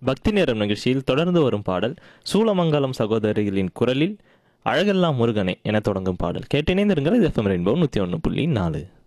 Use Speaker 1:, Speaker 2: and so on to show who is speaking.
Speaker 1: பக்தி நேரம் நிகழ்ச்சியில் தொடர்ந்து வரும் பாடல் சூலமங்கலம் சகோதரிகளின் குரலில் அழகெல்லாம் முருகனே என தொடங்கும் பாடல் கேட்டிணைந்திருங்கள். இது எஃப்எம் ரெயின்போ 101.4.